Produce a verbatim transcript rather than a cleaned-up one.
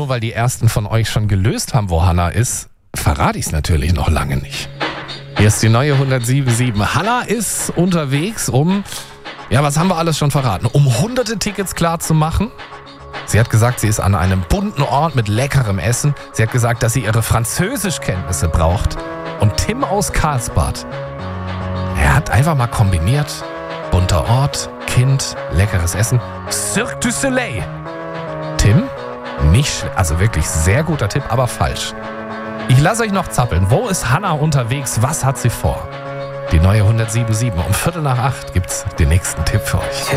nur weil die ersten von euch schon gelöst haben, wo Hanna ist, verrate ich es natürlich noch lange nicht. Hier ist die neue hundertsieben Komma sieben. Hanna ist unterwegs, um, ja, was haben wir alles schon verraten? Um hunderte Tickets klar zu machen. Sie hat gesagt, sie ist an einem bunten Ort mit leckerem Essen. Sie hat gesagt, dass sie ihre Französischkenntnisse braucht. Und Tim aus Karlsbad, er hat einfach mal kombiniert. Bunter Ort, Kind, leckeres Essen. Cirque du Soleil. Tim, nicht, also wirklich sehr guter Tipp, aber falsch. Ich lasse euch noch zappeln. Wo ist Hanna unterwegs? Was hat sie vor? Die neue hundertsieben Komma sieben. Um Viertel nach acht gibt's den nächsten Tipp für euch.